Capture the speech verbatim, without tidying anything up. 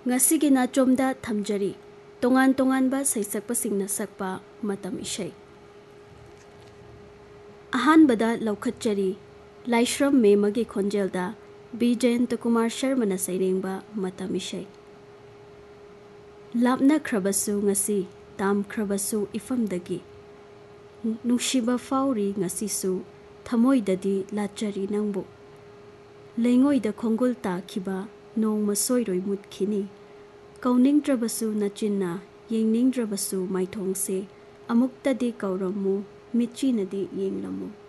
Ngasigi natromda thamjari tongan tonganba saisakpasingna sakpa matam isai. Ahanbada laukhatjari Laishram Memagi khonjelda B. Jayantakumar Sharmana sairengba matam isai. Lapna khrabasu ngasi tam khrabasu ifamdagi nungsiba fauri ngasisu thamoidadi lachari nangbu lengoida khongul takiba nongma soiroi mutkini kauningdrabasu nachinna yengningdrabasu maithongse amuktadi kauramu mitchinadi yenglamu.